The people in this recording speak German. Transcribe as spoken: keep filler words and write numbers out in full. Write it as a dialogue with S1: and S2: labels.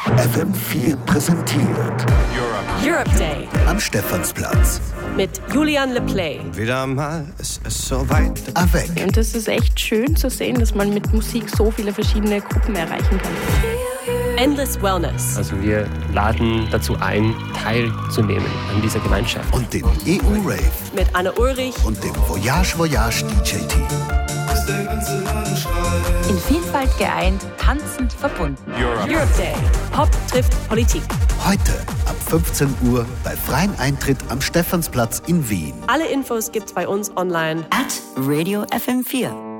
S1: F M vier präsentiert
S2: Europe. Europe Day
S1: am Stephansplatz
S2: mit Julian LePlay.
S3: Wieder mal ist es soweit.
S1: Avec.
S4: Und das ist echt schön zu sehen, dass man mit Musik so viele verschiedene Gruppen erreichen kann.
S2: Endless Wellness.
S5: Also wir laden dazu ein, teilzunehmen an dieser Gemeinschaft.
S1: Und dem E U-Rave.
S2: Mit Anne Ulrich.
S1: Und dem Voyage Voyage D J-Team.
S6: In Vielfalt geeint, tanzend verbunden.
S3: Europe.
S2: Europe Day. Pop trifft Politik.
S1: Heute ab fünfzehn Uhr bei freiem Eintritt am Stephansplatz in Wien.
S2: Alle Infos gibt's bei uns online.
S6: At Radio F M vier.